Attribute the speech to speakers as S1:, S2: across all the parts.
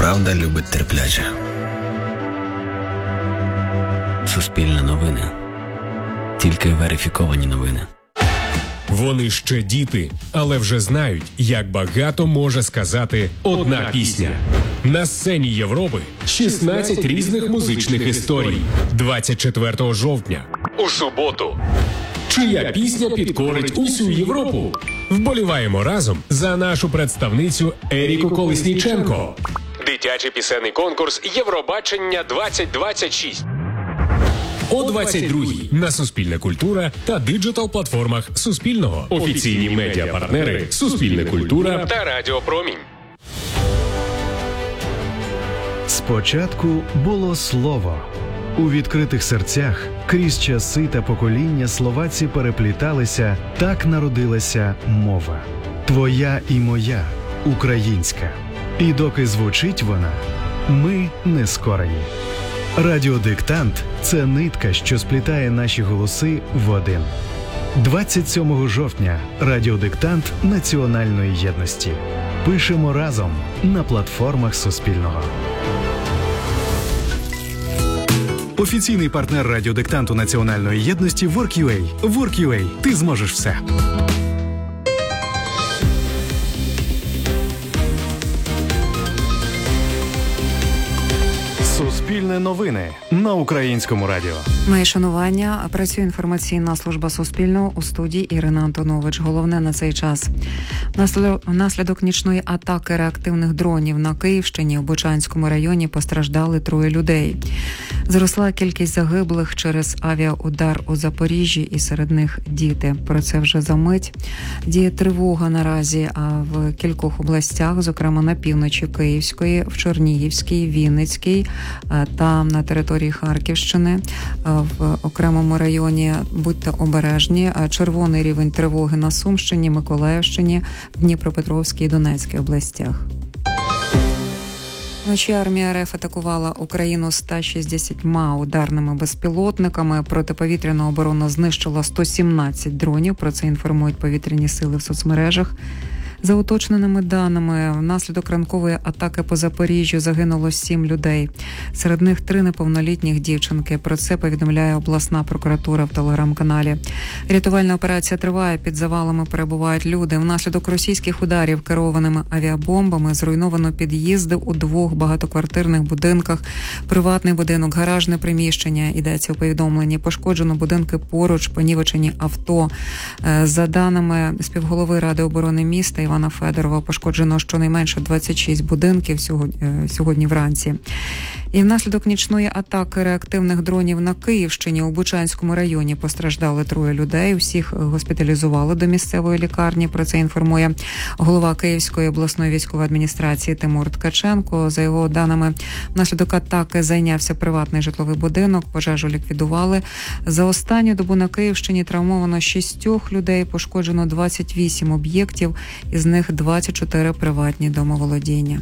S1: Правда любить терпляче. Суспільне новини. Тільки верифіковані новини.
S2: Вони ще діти, але вже знають, як багато може сказати одна пісня. На сцені Європи 16 різних музичних історій. 24 жовтня. У суботу. Чия пісня підкорить усю Європу? Вболіваємо разом за нашу представницю Еріку Колесніченко. Дитячий пісенний конкурс Євробачення 2026. О 22-й на Суспільне культура та диджитал-платформах Суспільного. Офіційні медіапартнери Суспільне культура та Радіо Промінь.
S3: Спочатку було слово. У відкритих серцях крізь часи та покоління словаці перепліталися, так народилася мова. Твоя і моя, українська. І доки звучить вона, ми не скорені. Радіодиктант – це нитка, що сплітає наші голоси в один. 27 жовтня – радіодиктант національної єдності. Пишемо разом на платформах Суспільного. Офіційний партнер радіодиктанту національної єдності Work.ua. Work.ua. Ти зможеш все. Суспільне новини на Українському радіо.
S4: Моє шанування. Працює інформаційна служба Суспільного, у студії Ірина Антонович. Головне на цей час. Внаслідок нічної атаки реактивних дронів на Київщині в Бучанському районі постраждали 3 людей. Зросла кількість загиблих через авіаудар у Запоріжжі, і серед них діти. Про це вже за мить. Діє тривога наразі в кількох областях, зокрема на півночі Київської, в Чернігівській, Вінницькій та на території Харківщини. В окремому районі будьте обережні. Червоний рівень тривоги на Сумщині, Миколаївщині, в Дніпропетровській і Донецькій областях. Вночі армія РФ атакувала Україну 160 ударними безпілотниками. Протиповітряна оборона знищила 117 дронів. Про це інформують повітряні сили в соцмережах. За уточненими даними, внаслідок ранкової атаки по Запоріжжю загинуло 7 людей. Серед них 3 неповнолітніх дівчинки. Про це повідомляє обласна прокуратура в телеграм-каналі. Рятувальна операція триває, під завалами перебувають люди. Внаслідок російських ударів керованими авіабомбами зруйновано під'їзди у 2 багатоквартирних будинках, приватний будинок, гаражне приміщення, йдеться у повідомленні. Пошкоджено будинки поруч, понівечені авто. За даними співголови Ради оборони міста Івана Федорова, пошкоджено щонайменше 26 будинків сьогодні вранці. І внаслідок нічної атаки реактивних дронів на Київщині у Бучанському районі постраждали 3 людей. Усіх госпіталізували до місцевої лікарні. Про це інформує голова Київської обласної військової адміністрації Тимур Ткаченко. За його даними, внаслідок атаки зайнявся приватний житловий будинок, пожежу ліквідували. За останню добу на Київщині травмовано 6 людей, пошкоджено 28 об'єктів, із них 24 приватні домоволодіння.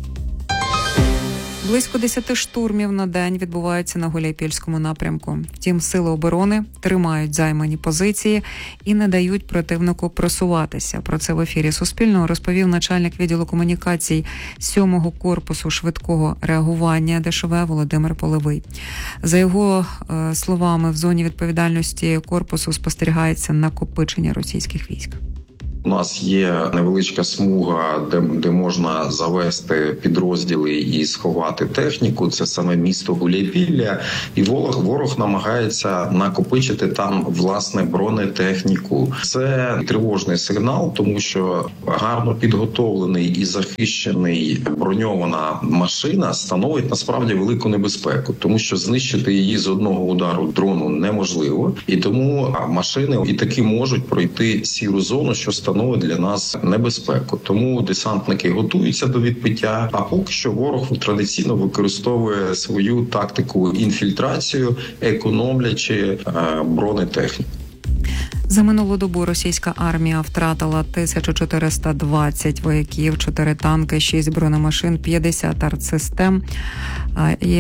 S4: Близько 10 штурмів на день відбуваються на Гуляйпільському напрямку. Втім, сили оборони тримають займані позиції і не дають противнику просуватися. Про це в ефірі Суспільного розповів начальник відділу комунікацій 7-го корпусу швидкого реагування ДШВ Володимир Полевий. За його словами, в зоні відповідальності корпусу спостерігається накопичення російських військ.
S5: У нас є невеличка смуга, де можна завести підрозділи і сховати техніку. Це саме місто Гуляйпілля. І ворог намагається накопичити там, власне, бронетехніку. Це тривожний сигнал, тому що гарно підготовлений і захищений броньована машина становить насправді велику небезпеку, тому що знищити її з одного удару дрону неможливо. І тому машини і таки можуть пройти сіру зону, що становить для нас небезпеку. Тому десантники готуються до відбиття, а поки що ворог традиційно використовує свою тактику інфільтрацію, економлячи бронетехніку.
S4: За минулу добу російська армія втратила 1420 вояків, 4 танки, 6 бронемашин, 50 артсистем і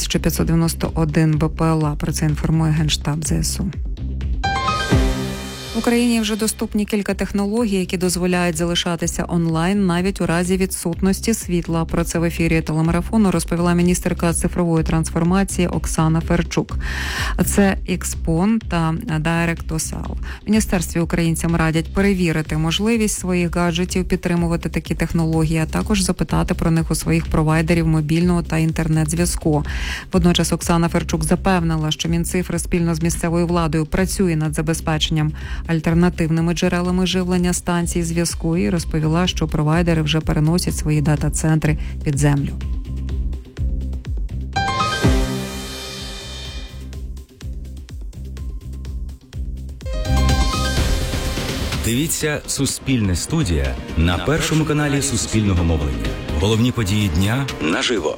S4: 1591 БПЛА. Про це інформує Генштаб ЗСУ. Україні вже доступні кілька технологій, які дозволяють залишатися онлайн навіть у разі відсутності світла. Про це в ефірі телемарафону розповіла міністерка цифрової трансформації Оксана Ферчук. Це Xpon та Direct2Cell. В міністерстві українцям радять перевірити можливість своїх гаджетів підтримувати такі технології, а також запитати про них у своїх провайдерів мобільного та інтернет-зв'язку. Водночас Оксана Ферчук запевнила, що Мінцифри спільно з місцевою владою працює над забезпеченням альтернативними джерелами живлення станцій зв'язку і розповіла, що провайдери вже переносять свої дата-центри під землю.
S6: Дивіться «Суспільне студія» на Першому каналі Суспільного мовлення. Головні події дня наживо.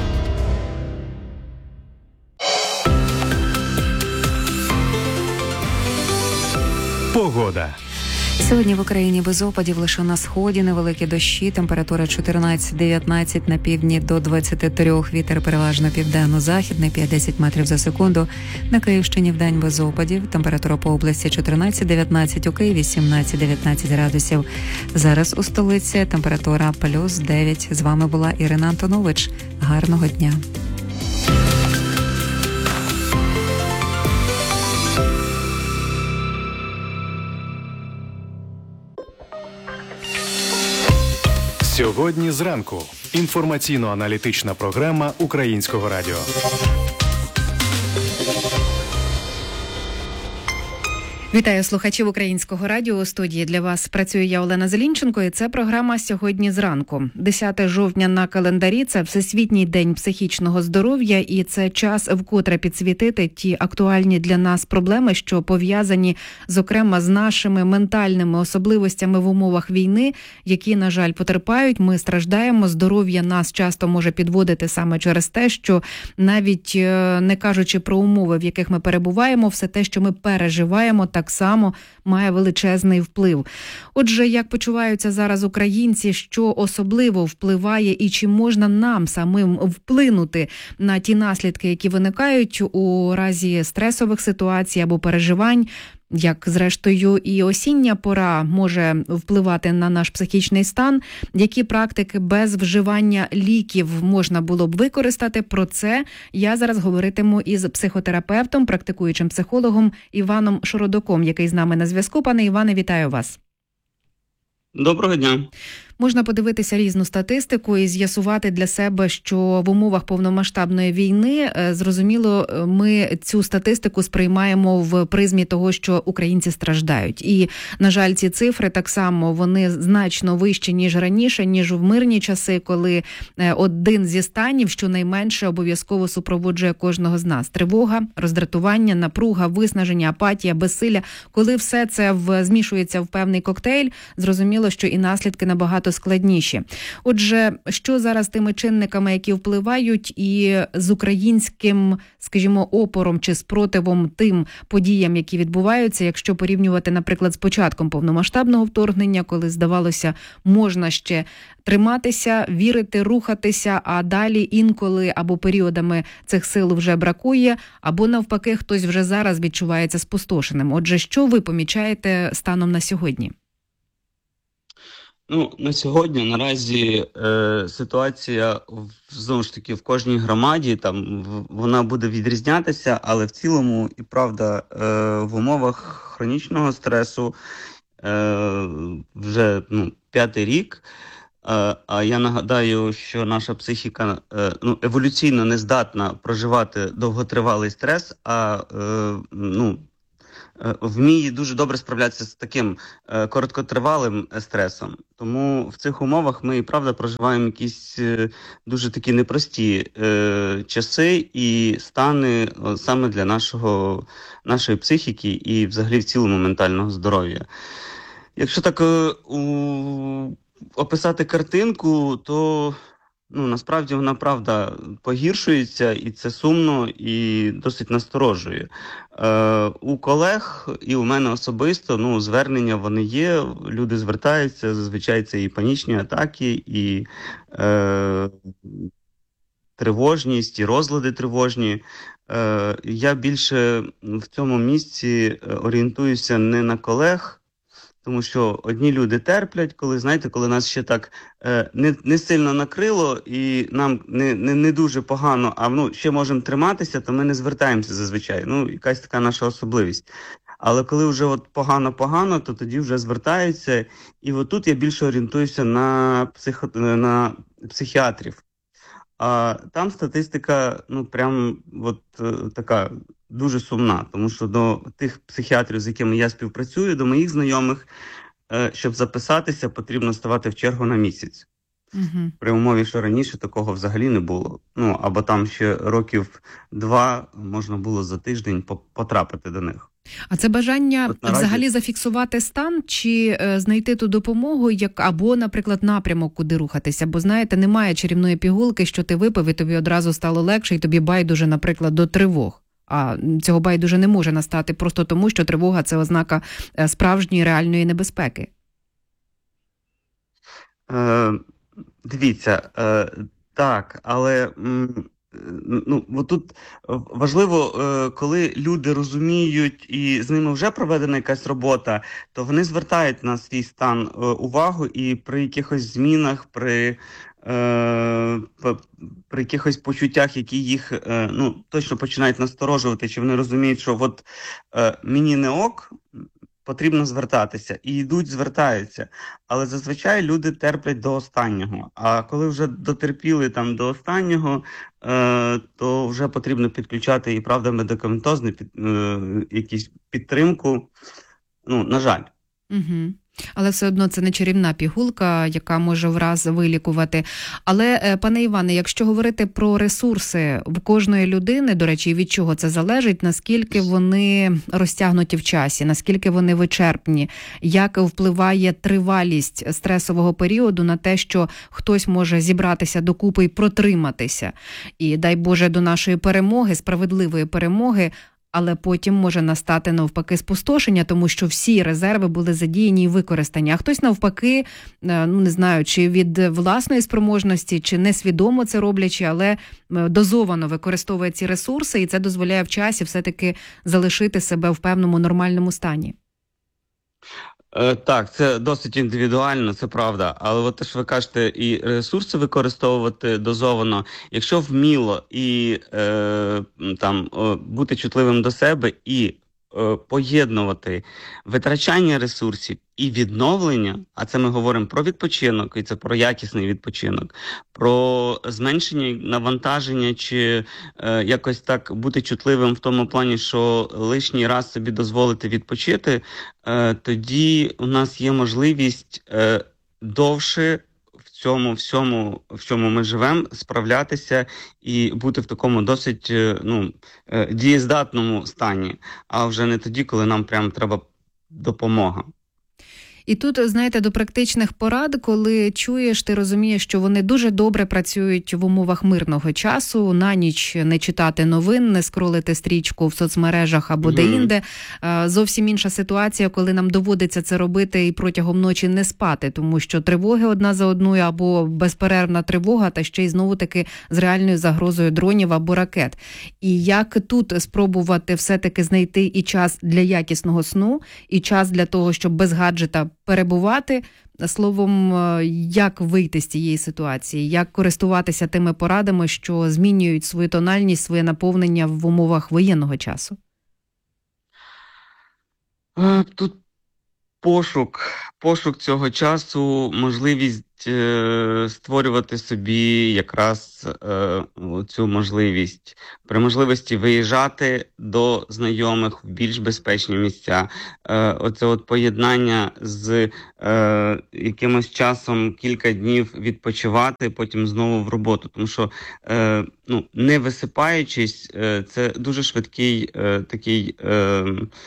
S3: Погода.
S4: Сьогодні в Україні без опадів, лише на сході невеликі дощі, температура 14-19, на півдні до 23, вітер переважно південно-західний, 5-10 метрів за секунду. На Київщині вдень без опадів, температура по області 14-19, у Києві 17-19 градусів. Зараз у столиці температура плюс 9. З вами була Ірина Антонович. Гарного дня.
S3: Сьогодні зранку. Інформаційно-аналітична програма Українського радіо.
S7: Вітаю слухачів Українського радіо. У студії для вас працює я, Олена Зелінченко, і це програма «Сьогодні зранку». 10 жовтня на календарі – це Всесвітній день психічного здоров'я, і це час вкотре підсвітити ті актуальні для нас проблеми, що пов'язані, зокрема, з нашими ментальними особливостями в умовах війни, які, на жаль, потерпають. Ми страждаємо, здоров'я нас часто може підводити саме через те, що навіть не кажучи про умови, в яких ми перебуваємо, все те, що ми переживаємо, так само має величезний вплив. Отже, як почуваються зараз українці, що особливо впливає і чи можна нам самим вплинути на ті наслідки, які виникають у разі стресових ситуацій або переживань, як, зрештою, і осіння пора може впливати на наш психічний стан, які практики без вживання ліків можна було б використати. Про це я зараз говоритиму із психотерапевтом, практикуючим психологом Іваном Шородоком, який з нами на зв'язку. Пане Іване, вітаю вас.
S8: Доброго дня.
S7: Можна подивитися різну статистику і з'ясувати для себе, що в умовах повномасштабної війни, зрозуміло, ми цю статистику сприймаємо в призмі того, що українці страждають. І, на жаль, ці цифри так само, вони значно вищі, ніж раніше, ніж в мирні часи, коли один зі станів, щонайменше, обов'язково супроводжує кожного з нас. Тривога, роздратування, напруга, виснаження, апатія, безсилля. Коли все це змішується в певний коктейль, зрозуміло, що і наслідки набагато складніші. Отже, що зараз тими чинниками, які впливають, і з українським, скажімо, опором чи спротивом тим подіям, які відбуваються, якщо порівнювати, наприклад, з початком повномасштабного вторгнення, коли, здавалося, можна ще триматися, вірити, рухатися, а далі інколи або періодами цих сил вже бракує, або навпаки, хтось вже зараз відчувається спустошеним. Отже, що ви помічаєте станом на сьогодні?
S8: На сьогодні наразі ситуація знову ж таки в кожній громаді вона буде відрізнятися, але в цілому і правда в умовах хронічного стресу вже 5-й рік. А я нагадаю, що наша психіка еволюційно не здатна проживати довготривалий стрес, а вміє дуже добре справлятися з таким короткотривалим стресом. Тому в цих умовах ми, і правда, проживаємо якісь дуже такі непрості часи і стани саме для нашої психіки і взагалі в цілому ментального здоров'я. Якщо так описати картинку, то насправді вона, правда, погіршується, і це сумно, і досить насторожує. У колег і у мене особисто, звернення вони є, люди звертаються, зазвичай це і панічні атаки, і тривожність і розлади тривожні. Я більше в цьому місці орієнтуюся не на колег, тому що одні люди терплять, коли нас ще так не сильно накрило і нам не дуже погано, а ще можемо триматися, то ми не звертаємося зазвичай. Якась така наша особливість. Але коли вже погано-погано, то тоді вже звертаються. І тут я більше орієнтуюся на психіатрів. А там статистика, така дуже сумна, тому що до тих психіатрів, з якими я співпрацюю, до моїх знайомих, щоб записатися, потрібно ставати в чергу на місяць.
S7: Угу.
S8: При умові, що раніше такого взагалі не було. Або там ще років 2 можна було за тиждень потрапити до них.
S7: А це бажання
S8: наразі
S7: взагалі зафіксувати стан чи знайти ту допомогу, або, наприклад, напрямок, куди рухатися? Бо, знаєте, немає чарівної пігулки, що ти випив і тобі одразу стало легше, і тобі байдуже, наприклад, до тривог. А цього байдуже не може настати просто тому, що тривога – це ознака справжньої реальної небезпеки.
S8: Дивіться, так, але тут важливо, коли люди розуміють і з ними вже проведена якась робота, то вони звертають на свій стан увагу, і при якихось змінах, при якихось почуттях, які їх точно починають насторожувати, чи вони розуміють, що мені не ок, потрібно звертатися. І йдуть, звертаються. Але зазвичай люди терплять до останнього. А коли вже дотерпіли до останнього, то вже потрібно підключати і, правда, медикаментозну якусь підтримку. На жаль.
S7: Угу. Але все одно це не чарівна пігулка, яка може враз вилікувати. Але, пане Іване, якщо говорити про ресурси в кожної людини, до речі, від чого це залежить, наскільки вони розтягнуті в часі, наскільки вони вичерпні, як впливає тривалість стресового періоду на те, що хтось може зібратися докупи і протриматися. І дай Боже до нашої перемоги, справедливої перемоги, але потім може настати навпаки спустошення, тому що всі резерви були задіяні і використані. А хтось навпаки, не знаю, чи від власної спроможності, чи несвідомо це роблячи, але дозовано використовує ці ресурси, і це дозволяє в часі все-таки залишити себе в певному нормальному стані.
S8: Так, це досить індивідуально, це правда. Але те, що ви кажете, і ресурси використовувати дозовано, якщо вміло і бути чутливим до себе і поєднувати витрачання ресурсів і відновлення, а це ми говоримо про відпочинок, і це про якісний відпочинок, про зменшення навантаження чи якось так бути чутливим в тому плані, що лишній раз собі дозволити відпочити, тоді у нас є можливість довше в чому ми живемо, справлятися і бути в такому досить дієздатному стані, а вже не тоді, коли нам прямо треба допомога.
S7: І тут, знаєте, до практичних порад, коли чуєш, ти розумієш, що вони дуже добре працюють в умовах мирного часу, на ніч не читати новин, не скролити стрічку в соцмережах або де-інде. Зовсім інша ситуація, коли нам доводиться це робити і протягом ночі не спати, тому що тривоги одна за одною або безперервна тривога, та ще й знову-таки з реальною загрозою дронів або ракет. І як тут спробувати все-таки знайти і час для якісного сну, і час для того, щоб без гаджета перебувати, словом, як вийти з цієї ситуації, як користуватися тими порадами, що змінюють свою тональність, своє наповнення в умовах воєнного часу?
S8: Тут пошук цього часу, можливість створювати собі якраз цю можливість. При можливості виїжджати до знайомих в більш безпечні місця. Оце поєднання з якимось часом, кілька днів відпочивати, потім знову в роботу. Тому що не висипаючись, це дуже швидкий такий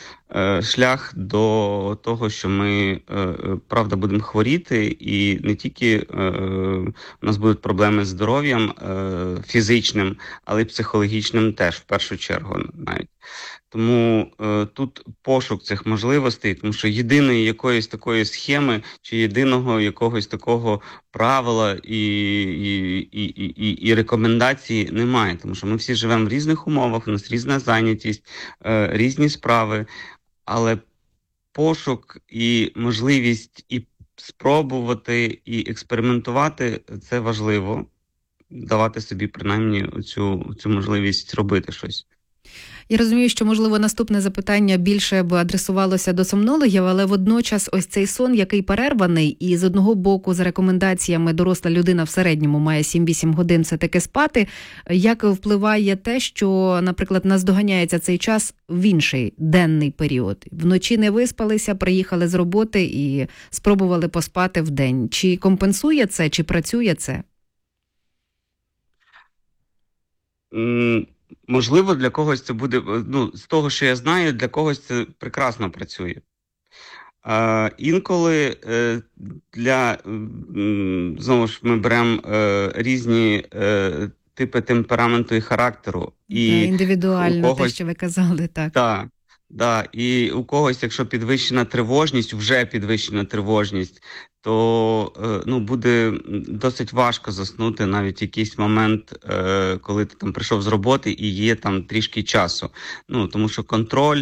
S8: шлях до того, що ми, правда, будемо хворіти, і не тільки тільки у нас будуть проблеми з здоров'ям фізичним, але й психологічним теж, в першу чергу навіть. Тому тут пошук цих можливостей, тому що єдиної якоїсь такої схеми чи єдиного якогось такого правила і рекомендації немає, тому що ми всі живемо в різних умовах, у нас різна зайнятість, різні справи, але пошук і можливість і спробувати, і експериментувати – це важливо, давати собі принаймні цю можливість робити щось.
S7: Я розумію, що, можливо, наступне запитання більше б адресувалося до сомнологів, але водночас ось цей сон, який перерваний, і з одного боку, за рекомендаціями, доросла людина в середньому має 7-8 годин все-таки спати. Як впливає те, що, наприклад, наздоганяється цей час в інший денний період? Вночі не виспалися, приїхали з роботи і спробували поспати вдень. Чи компенсує це, чи працює це?
S8: Можливо, для когось це буде, з того, що я знаю, для когось це прекрасно працює. Інколи знову ж ми беремо різні типи темпераменту і характеру. І
S7: індивідуально, те, що ви казали, так.
S8: Так, і у когось, якщо вже підвищена тривожність, то буде досить важко заснути навіть в якийсь момент, коли ти там прийшов з роботи і є там трішки часу. Тому що контроль,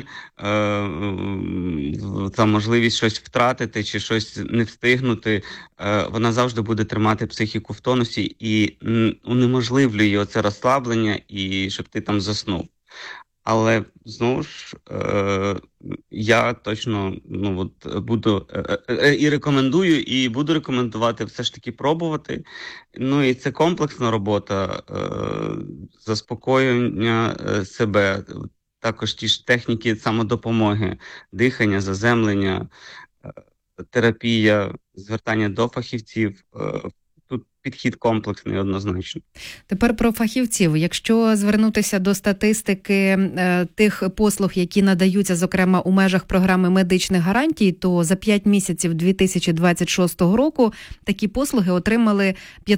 S8: та можливість щось втратити чи щось не встигнути, вона завжди буде тримати психіку в тонусі і унеможливлює оце розслаблення, і щоб ти там заснув. Але, знову ж, я точно буду і рекомендую, і буду рекомендувати все ж таки пробувати. І це комплексна робота, заспокоєння себе, також ті ж техніки самодопомоги, дихання, заземлення, терапія, звертання до фахівців. Тут підхід комплексний однозначно.
S7: Тепер про фахівців. Якщо звернутися до статистики тих послуг, які надаються, зокрема, у межах програми медичних гарантій, то за 5 місяців 2026 року такі послуги отримали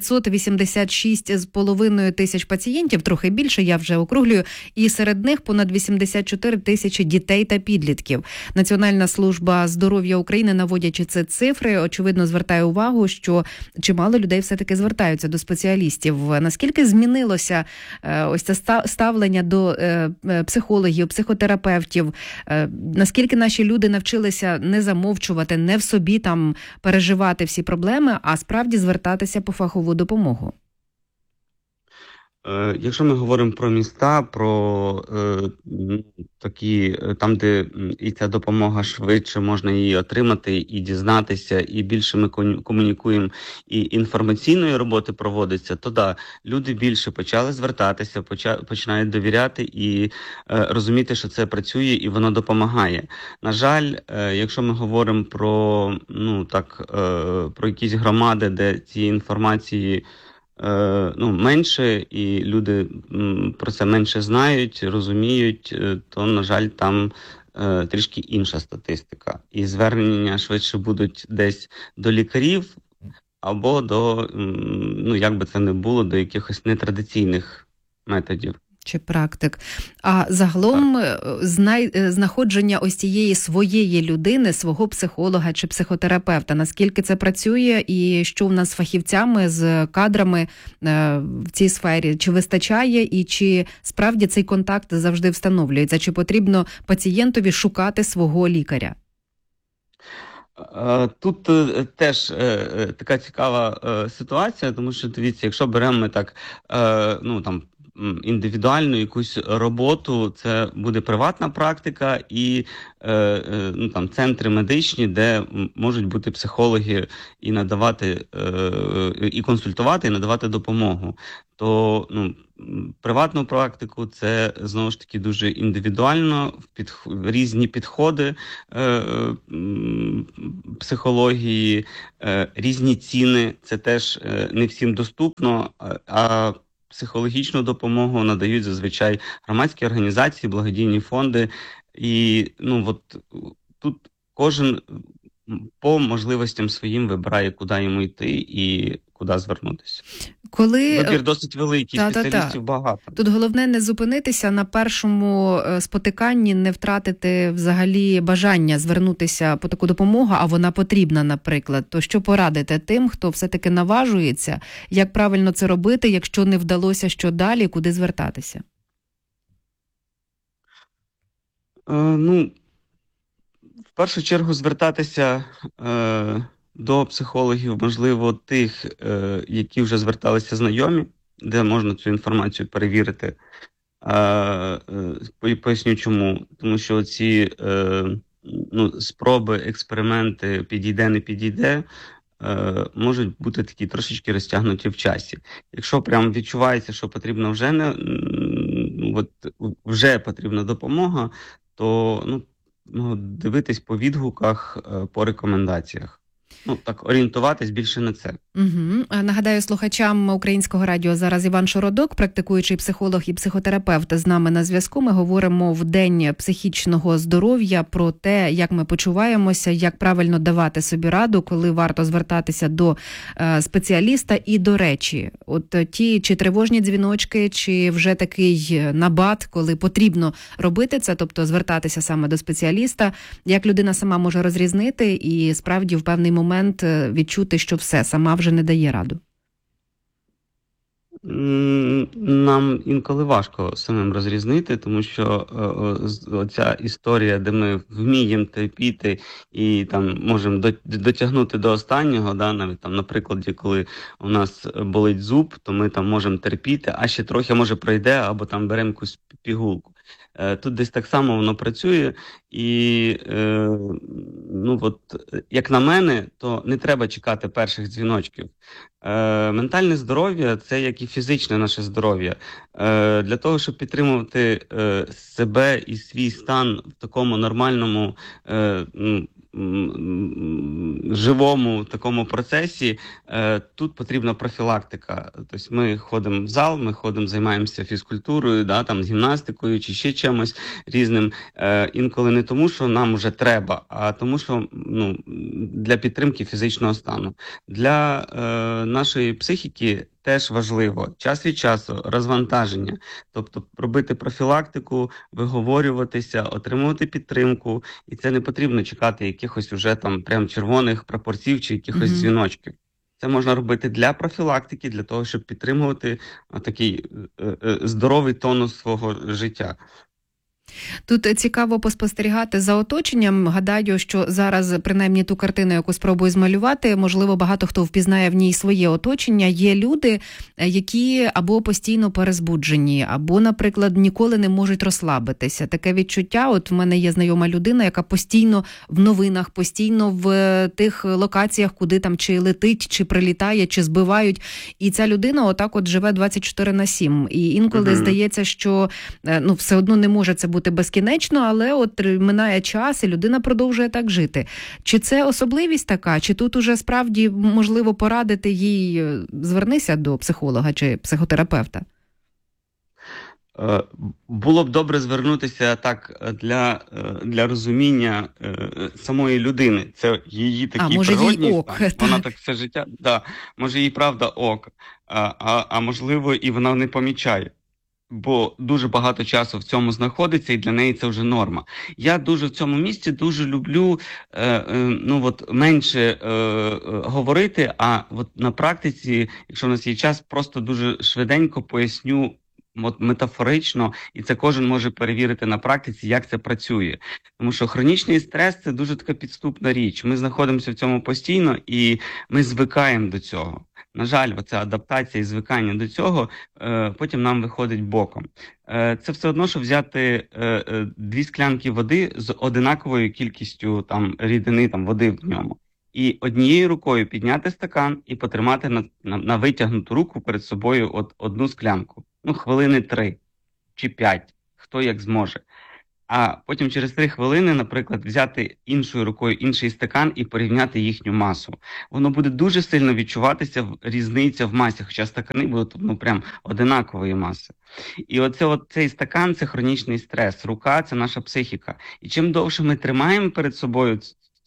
S7: 586,5 тисяч пацієнтів, трохи більше, я вже округлюю, і серед них понад 84 тисячі дітей та підлітків. Національна служба здоров'я України, наводячи ці цифри, очевидно звертає увагу, що чимало людей все-таки звертаються до спеціалістів. Наскільки змінилося ось це ставлення до психологів, психотерапевтів? Наскільки наші люди навчилися не замовчувати, не в собі там переживати всі проблеми, а справді звертатися по фахову допомогу?
S8: Якщо ми говоримо про міста, про такі, там, де і ця допомога швидше можна її отримати і дізнатися, і більше ми комунікуємо, і інформаційної роботи проводиться, то да, люди більше почали звертатися, починають довіряти і розуміти, що це працює і воно допомагає. На жаль, якщо ми говоримо про, про якісь громади, де цієї інформації менше, і люди про це менше знають, розуміють, то, на жаль, там трішки інша статистика. І звернення швидше будуть десь до лікарів або до, як би це не було, до якихось нетрадиційних методів.
S7: Чи практик. А загалом знаходження ось цієї своєї людини, свого психолога чи психотерапевта, наскільки це працює і що в нас з фахівцями, з кадрами в цій сфері? Чи вистачає і чи справді цей контакт завжди встановлюється? Чи потрібно пацієнтові шукати свого лікаря?
S8: Тут теж така цікава ситуація, тому що, дивіться, якщо беремо ми так, індивідуальну якусь роботу, це буде приватна практика і центри медичні, де можуть бути психологи і надавати, і консультувати, і надавати допомогу. То приватну практику це, знову ж таки, дуже індивідуально, різні підходи психології, різні ціни, це теж не всім доступно, а психологічну допомогу надають зазвичай громадські організації, благодійні фонди. І тут кожен по можливостям своїм вибирає, куди йому йти і куди звернутися. Вибір досить великий, спеціалістів багато.
S7: Тут головне не зупинитися на першому спотиканні, не втратити взагалі бажання звернутися по таку допомогу, а вона потрібна, наприклад. То що порадите тим, хто все-таки наважується, як правильно це робити, якщо не вдалося, що далі, куди звертатися?
S8: В першу чергу звертатися до психологів, можливо, тих, які вже зверталися знайомі, де можна цю інформацію перевірити. Поясню чому. Тому що ці спроби, експерименти підійде, не підійде, можуть бути такі трошечки розтягнуті в часі. Якщо прям відчувається, що потрібно вже потрібна допомога, то дивитись по відгуках, по рекомендаціях. Орієнтуватись більше на це.
S7: Нагадаю слухачам Українського радіо, зараз Іван Шородок, практикуючий психолог і психотерапевт, з нами на зв'язку. Ми говоримо в День психічного здоров'я про те, як ми почуваємося, як правильно давати собі раду, коли варто звертатися до спеціаліста. І, до речі, от ті чи тривожні дзвіночки, чи вже такий набат, коли потрібно робити це, тобто звертатися саме до спеціаліста, як людина сама може розрізнити і справді в певний момент відчути, що все, сама вже не дає раду?
S8: Нам інколи важко самим розрізнити, тому що ця історія, де ми вміємо терпіти і там можемо дотягнути до останнього, навіть там на прикладі, коли у нас болить зуб, то ми там можемо терпіти, а ще трохи може пройде, або там беремо якусь пігулку. Тут десь так само воно працює, і як на мене, то не треба чекати перших дзвіночків. Ментальне здоров'я – це як і фізичне наше здоров'я. Для того, щоб підтримувати себе і свій стан в такому нормальному, живому такому процесі, тут потрібна профілактика. Тобто ми ходимо в зал, ми займаємося фізкультурою, там гімнастикою чи ще чимось різним. Інколи не тому, що нам вже треба, а тому, що для підтримки фізичного стану. Для нашої психіки теж важливо час від часу розвантаження, тобто робити профілактику, виговорюватися, отримувати підтримку, і це не потрібно чекати якихось уже там прям червоних прапорців чи якихось дзвіночків. Це можна робити для профілактики, для того, щоб підтримувати такий здоровий тонус свого життя.
S7: Тут цікаво поспостерігати за оточенням. Гадаю, що зараз, принаймні ту картину, яку спробую змалювати, можливо, багато хто впізнає в ній своє оточення. Є люди, які або постійно перезбуджені, або, наприклад, ніколи не можуть розслабитися. Таке відчуття, от в мене є знайома людина, яка постійно в новинах, постійно в тих локаціях, куди там чи летить, чи прилітає, чи збивають. І ця людина отак от живе 24/7. І інколи здається, що все одно не може це бути безкінечно, але от минає час, і людина продовжує так жити. Чи це особливість така? Чи тут уже справді можливо порадити їй, звернися до психолога чи психотерапевта?
S8: Було б добре звернутися так для розуміння самої людини. Це її такий природній стан. Вона так все життя, може їй правда ок, а можливо і вона не помічає. Бо дуже багато часу в цьому знаходиться, і для неї це вже норма. Я дуже в цьому місці дуже люблю менше говорити, а на практиці, якщо в нас є час, просто дуже швиденько поясню метафорично, і це кожен може перевірити на практиці, як це працює. Тому що хронічний стрес – це дуже така підступна річ. Ми знаходимося в цьому постійно, і ми звикаємо до цього. На жаль, оця адаптація і звикання до цього потім нам виходить боком. Це все одно, що взяти 2 склянки води з одинаковою кількістю рідини, води в ньому. І однією рукою підняти стакан і потримати на витягнуту руку перед собою одну склянку. Хвилини 3 чи 5, хто як зможе. А потім через 3 хвилини, наприклад, взяти іншою рукою інший стакан і порівняти їхню масу. Воно буде дуже сильно відчуватися різниця в масі, хоча стакани будуть прям одинакової маси. І цей стакан – це хронічний стрес, рука – це наша психіка. І чим довше ми тримаємо перед собою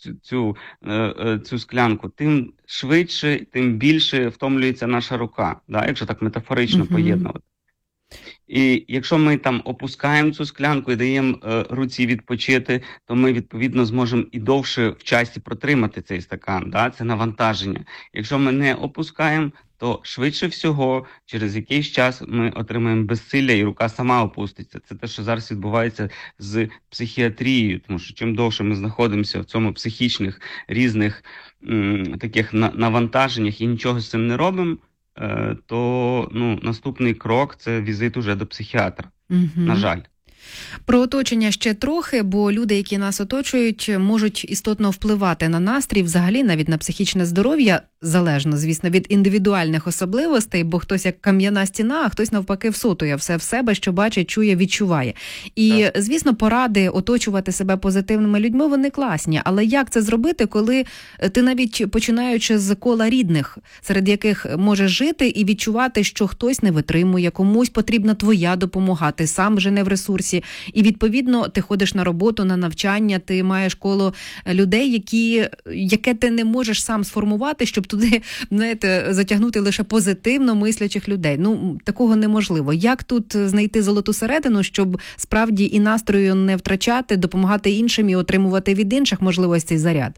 S8: цю склянку, тим швидше, тим більше втомлюється наша рука, да, якщо так метафорично поєднувати. І якщо ми там опускаємо цю склянку і даємо руці відпочити, то ми, відповідно, зможемо і довше в часі протримати цей стакан, да? Це навантаження. Якщо ми не опускаємо, то швидше всього, через якийсь час ми отримаємо безсилля і рука сама опуститься. Це те, що зараз відбувається з психіатрією, тому що чим довше ми знаходимося в цьому психічних різних таких навантаженнях і нічого з цим не робимо, то наступний крок – це візит уже до психіатра, на жаль.
S7: Про оточення ще трохи, бо люди, які нас оточують, можуть істотно впливати на настрій, взагалі навіть на психічне здоров'я, залежно, звісно, від індивідуальних особливостей, бо хтось як кам'яна стіна, а хтось навпаки всотує все в себе, що бачить, чує, відчуває. І, звісно, поради оточувати себе позитивними людьми, вони класні, але як це зробити, коли ти навіть починаючи з кола рідних, серед яких можеш жити і відчувати, що хтось не витримує, комусь потрібна твоя допомога, ти сам вже не в ресурсі, і відповідно ти ходиш на роботу, на навчання, ти маєш коло людей, яке ти не можеш сам сформувати, щоб туди, знаєте, затягнути лише позитивно мислячих людей. Такого неможливо. Як тут знайти золоту середину, щоб справді і настрою не втрачати, допомагати іншим і отримувати від інших можливостей заряд?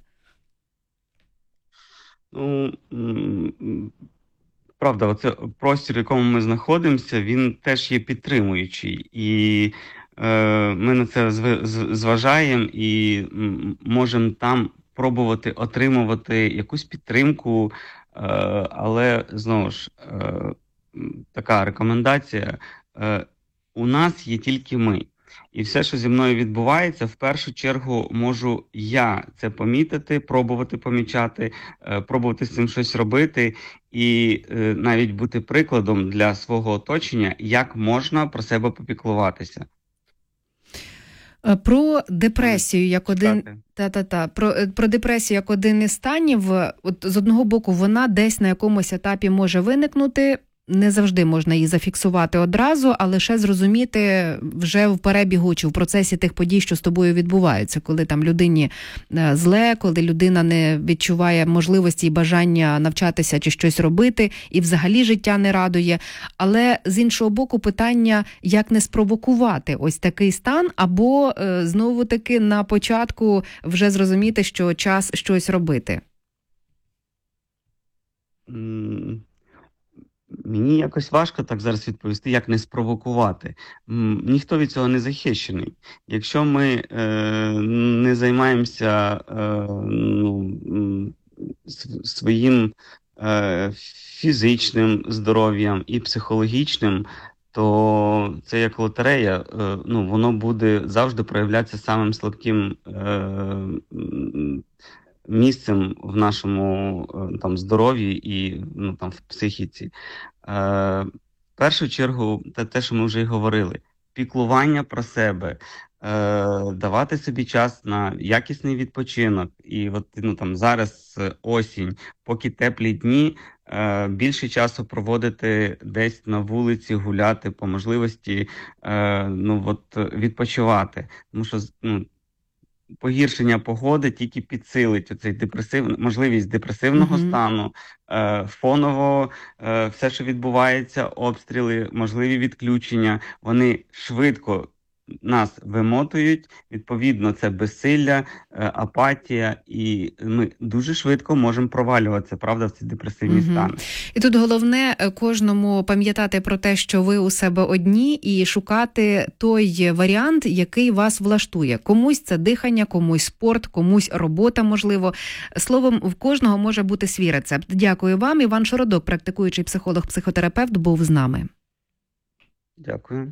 S8: Правда, оце простір, в якому ми знаходимося, він теж є підтримуючий. І ми на це зважаємо і можемо там пробувати отримувати якусь підтримку, але, знову ж, така рекомендація, у нас є тільки ми. І все, що зі мною відбувається, в першу чергу можу я це помітити, пробувати помічати, пробувати з цим щось робити і навіть бути прикладом для свого оточення, як можна про себе попіклуватися.
S7: Про депресію як про депресію як один із станів, от з одного боку, вона десь на якомусь етапі може виникнути. Не завжди можна її зафіксувати одразу, а лише зрозуміти вже в перебігу чи в процесі тих подій, що з тобою відбуваються. Коли там людині зле, коли людина не відчуває можливості і бажання навчатися чи щось робити, і взагалі життя не радує. Але з іншого боку питання, як не спровокувати ось такий стан, або знову-таки на початку вже зрозуміти, що час щось робити.
S8: Мені якось важко так зараз відповісти, як не спровокувати. Ніхто від цього не захищений. Якщо ми не займаємося своїм фізичним здоров'ям і психологічним, то це як лотерея, воно буде завжди проявлятися самим слабким місцем в нашому там здоров'ї і там в психіці. В першу чергу, те, що ми вже й говорили, піклування про себе, давати собі час на якісний відпочинок. І от там зараз осінь, поки теплі дні, більше часу проводити десь на вулиці, гуляти, по можливості відпочивати. Тому що погіршення погоди тільки підсилить оцей можливість депресивного стану, фоново все, що відбувається, обстріли, можливі відключення, вони швидко нас вимотують, відповідно це безсилля, апатія, і ми дуже швидко можемо провалюватися, правда, в ці депресивні стани.
S7: І тут головне кожному пам'ятати про те, що ви у себе одні, і шукати той варіант, який вас влаштує. Комусь це дихання, комусь спорт, комусь робота, можливо. Словом, в кожного може бути свій рецепт. Дякую вам. Іван Шородок, практикуючий психолог-психотерапевт, був з нами.
S8: Дякую.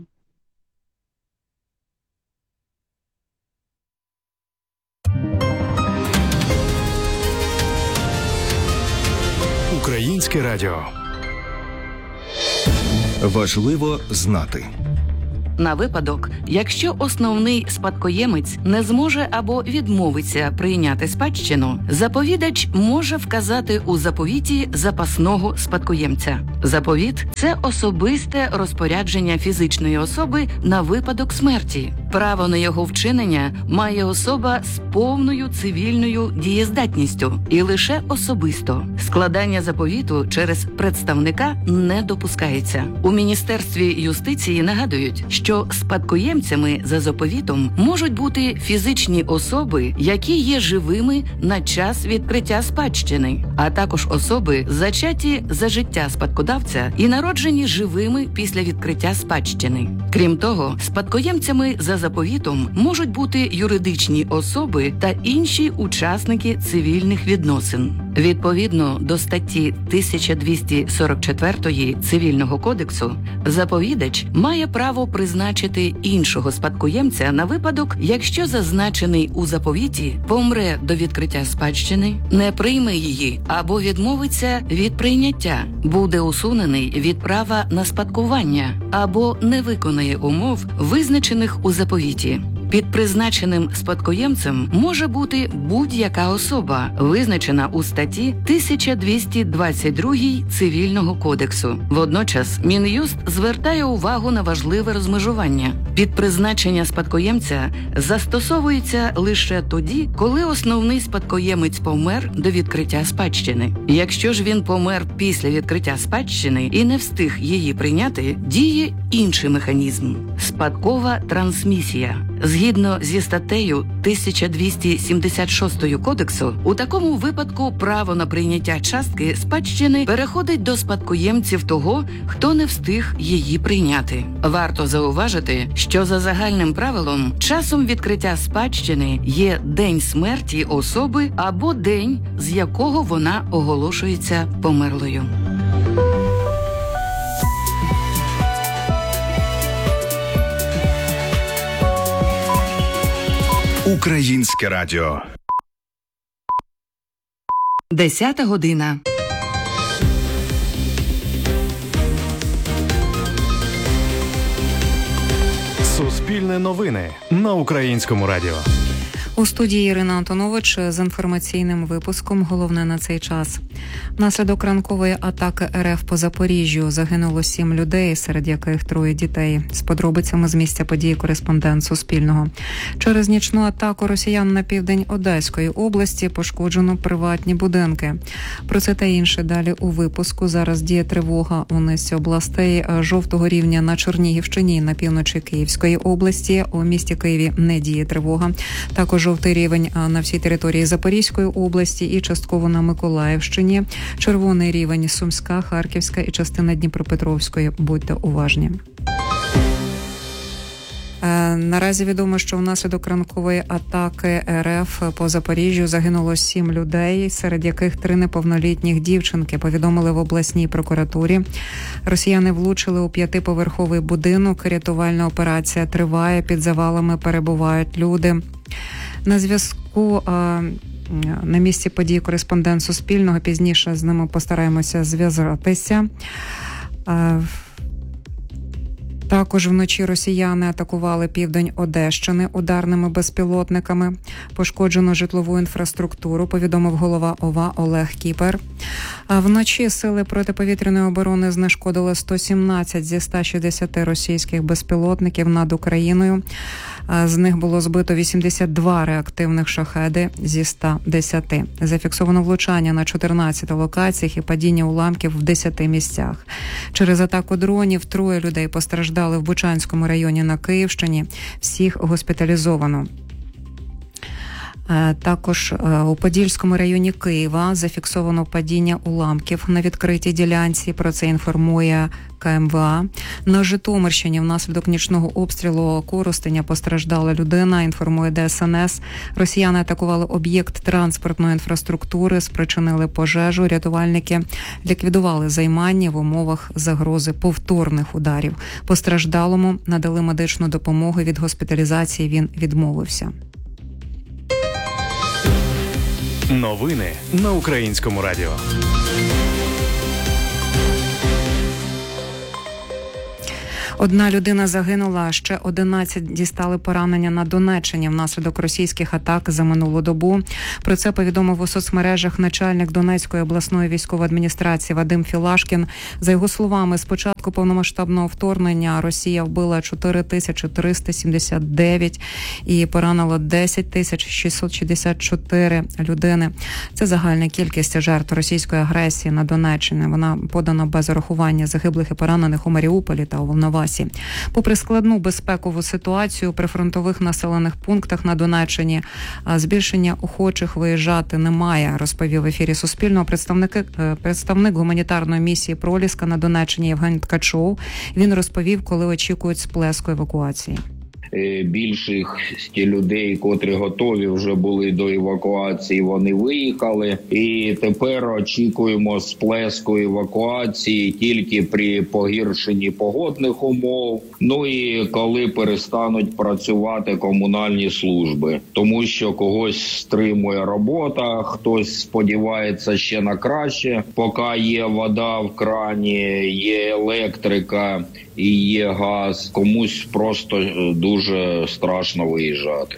S3: Українське радіо.
S9: Важливо знати.
S10: На випадок, якщо основний спадкоємець не зможе або відмовиться прийняти спадщину, заповідач може вказати у заповіті запасного спадкоємця. Заповіт – це особисте розпорядження фізичної особи на випадок смерті. Право на його вчинення має особа з повною цивільною дієздатністю і лише особисто. Складання заповіту через представника не допускається. У Міністерстві юстиції нагадують, що спадкоємцями за заповітом можуть бути фізичні особи, які є живими на час відкриття спадщини, а також особи, зачаті за життя спадкодавця і народжені живими після відкриття спадщини. Крім того, спадкоємцями за заповітом можуть бути юридичні особи та інші учасники цивільних відносин. Відповідно до статті 1244 Цивільного кодексу, заповідач має право призначити іншого спадкоємця на випадок, якщо зазначений у заповіті помре до відкриття спадщини, не прийме її або відмовиться від прийняття, буде усунений від права на спадкування або не виконає умов, визначених у заповіті. Під призначеним спадкоємцем може бути будь-яка особа, визначена у статті 1222 Цивільного кодексу. Водночас Мін'юст звертає увагу на важливе розмежування. Під призначення спадкоємця застосовується лише тоді, коли основний спадкоємець помер до відкриття спадщини. Якщо ж він помер після відкриття спадщини і не встиг її прийняти, діє інший механізм – спадкова трансмісія. Згідно зі статтею 1276 Кодексу, у такому випадку право на прийняття частки спадщини переходить до спадкоємців того, хто не встиг її прийняти. Варто зауважити, що за загальним правилом часом відкриття спадщини є день смерті особи або день, з якого вона оголошується померлою.
S9: Українське радіо.
S10: 10 година.
S3: Суспільне новини на Українському радіо.
S4: У студії Ірина Антонович з інформаційним випуском. Головне на цей час. Внаслідок ранкової атаки РФ по Запоріжжю загинуло 7 людей, серед яких 3 дітей. З подробицями з місця події кореспондент Суспільного. Через нічну атаку росіян на південь Одеської області пошкоджено приватні будинки. Про це та інше далі у випуску. Зараз діє тривога у низці областей жовтого рівня на Чернігівщині, на півночі Київської області. У місті Києві не діє тривога. Також жовтий рівень на всій території Запорізької області і частково на Миколаївщині. Червоний рівень Сумська, Харківська і частина Дніпропетровської. Будьте уважні. Наразі відомо, що внаслідок ранкової атаки РФ по Запоріжжю загинуло 7 людей, серед яких 3 неповнолітніх дівчинки, повідомили в обласній прокуратурі. Росіяни влучили у 5-поверховий будинок. Рятувальна операція триває, під завалами перебувають люди. На зв'язку на місці події кореспондент Суспільного. Пізніше з ними постараємося зв'язатися. Також вночі росіяни атакували південь Одещини ударними безпілотниками. Пошкоджено житлову інфраструктуру, повідомив голова ОВА Олег Кіпер. А вночі сили протиповітряної оборони знешкодили 117 зі 160 російських безпілотників над Україною. З них було збито 82 реактивних шахеди зі 110. Зафіксовано влучання на 14 локаціях і падіння уламків в 10 місцях. Через атаку дронів 3 людей постраждали в Бучанському районі на Київщині. Всіх госпіталізовано. Також у Подільському районі Києва зафіксовано падіння уламків на відкритій ділянці. Про це інформує КМВА. На Житомирщині внаслідок нічного обстрілу Коростеня постраждала людина, інформує ДСНС. Росіяни атакували об'єкт транспортної інфраструктури, спричинили пожежу. Рятувальники ліквідували займання в умовах загрози повторних ударів. Постраждалому надали медичну допомогу. Від госпіталізації він відмовився.
S3: Новини на Українському радіо.
S4: Одна людина загинула, ще 11 дістали поранення на Донеччині внаслідок російських атак за минулу добу. Про це повідомив у соцмережах начальник Донецької обласної військової адміністрації Вадим Філашкін. За його словами, з початку початку повномасштабного вторгнення Росія вбила 4379 і поранила 10664 людини. Це загальна кількість жертв російської агресії на Донеччині. Вона подана без урахування загиблих і поранених у Маріуполі та у Волновасі. Попри складну безпекову ситуацію у прифронтових населених пунктах на Донеччині, збільшення охочих виїжджати немає, розповів в ефірі Суспільного представник гуманітарної місії «Проліска» на Донеччині Євген Ткачов. Він розповів, коли очікують сплеску евакуації.
S11: Більшість людей, котрі готові вже були до евакуації, вони виїхали. І тепер очікуємо сплеску евакуації тільки при погіршенні погодних умов. Ну і коли перестануть працювати комунальні служби. Тому що когось стримує робота, хтось сподівається ще на краще. Поки є вода в крані, є електрика і є газ, комусь просто дуже страшно виїжджати.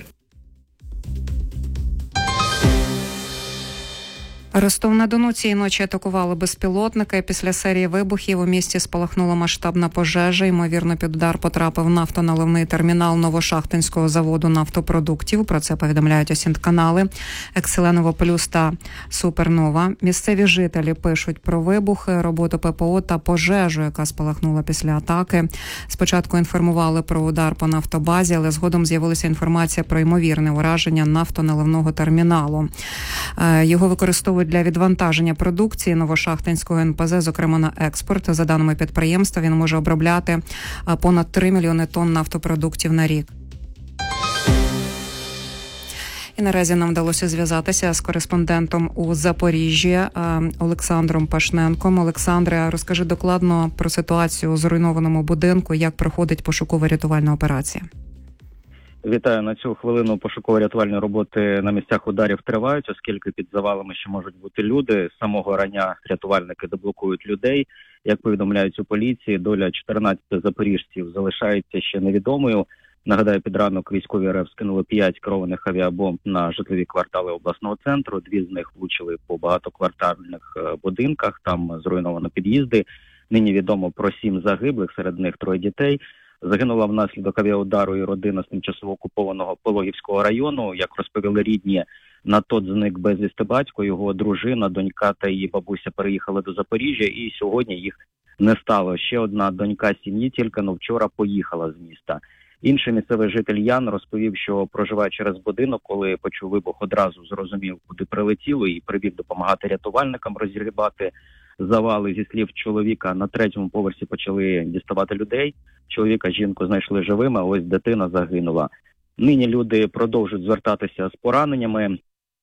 S4: Ростов-на-Дону цієї ночі атакували безпілотники. Після серії вибухів у місті спалахнула масштабна пожежа. Ймовірно, під удар потрапив нафтоналивний термінал Новошахтинського заводу нафтопродуктів. Про це повідомляють осінт-канали Екселеново Плюс та Супернова. Місцеві жителі пишуть про вибухи, роботу ППО та пожежу, яка спалахнула після атаки. Спочатку інформували про удар по нафтобазі, але згодом з'явилася інформація про ймовірне ураження нафтоналивного терміналу. Його використовують для відвантаження продукції Новошахтинського НПЗ, зокрема на експорт. За даними підприємства, він може обробляти понад 3 мільйони тонн нафтопродуктів на рік. І наразі нам вдалося зв'язатися з кореспондентом у Запоріжжі Олександром Пашненком. Олександре, розкажи докладно про ситуацію у зруйнованому будинку, як проходить пошуково-рятувальна операція.
S12: Вітаю. На цю хвилину пошуково-рятувальні роботи на місцях ударів тривають, оскільки під завалами ще можуть бути люди. З самого рання рятувальники деблокують людей. Як повідомляють у поліції, доля 14 запоріжців залишається ще невідомою. Нагадаю, під ранок військові РФ скинули 5 керованих авіабомб на житлові квартали обласного центру. 2 з них влучили по багатоквартальних будинках, там зруйновано під'їзди. Нині відомо про 7 загиблих, серед них 3 дітей. Загинула внаслідок авіаудару і родина з тимчасово окупованого Пологівського району. Як розповіли рідні, на тот зник безвісти батько, його дружина, донька та її бабуся переїхали до Запоріжжя, і сьогодні їх не стало. Ще одна донька сім'ї тільки вчора поїхала з міста. Інший місцевий житель Ян розповів, що проживає через будинок, коли почув вибух, одразу зрозумів, куди прилетіло, і прибіг допомагати рятувальникам розгрібати завали. Зі слів чоловіка, на 3-му поверсі почали діставати людей. Чоловіка, жінку знайшли живими, а ось дитина загинула. Нині люди продовжують звертатися з пораненнями.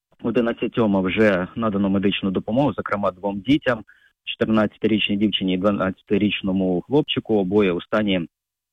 S12: 11-му вже надано медичну допомогу, зокрема 2 дітям, 14-річній дівчині і 12-річному хлопчику. Обоє у стані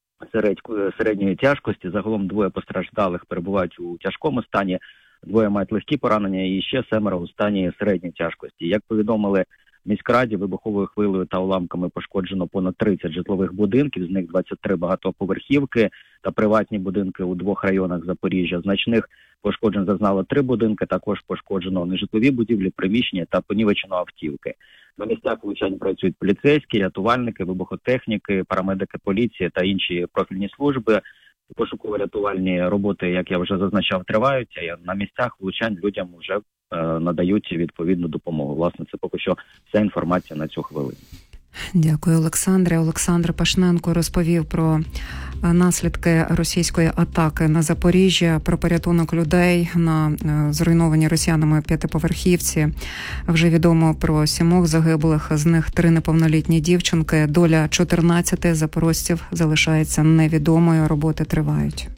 S12: середньої тяжкості. Загалом 2 постраждалих перебувають у тяжкому стані, 2 мають легкі поранення і ще 7 у стані середньої тяжкості. Як повідомили в міськраді, вибуховою хвилею та уламками пошкоджено понад 30 житлових будинків, з них 23 багатоповерхівки та приватні будинки у 2 районах Запоріжжя. Значних пошкоджень зазнало 3 будинки, також пошкоджено нежитлові будівлі, приміщення та понівечено автівки. На місцях влучань працюють поліцейські, рятувальники, вибухотехніки, парамедики поліції та інші профільні служби. Пошуково-рятувальні роботи, як я вже зазначав, тривають, а на місцях влучань людям вже надають відповідну допомогу. Власне, це поки що вся інформація на цю хвилину.
S4: Дякую, Олександре. Олександр Пашненко розповів про наслідки російської атаки на Запоріжжя, про порятунок людей на зруйнованій росіянами 5-поверхівці. Вже відомо про 7 загиблих, з них 3 неповнолітні дівчинки. Доля 14 запорожців залишається невідомою, роботи тривають.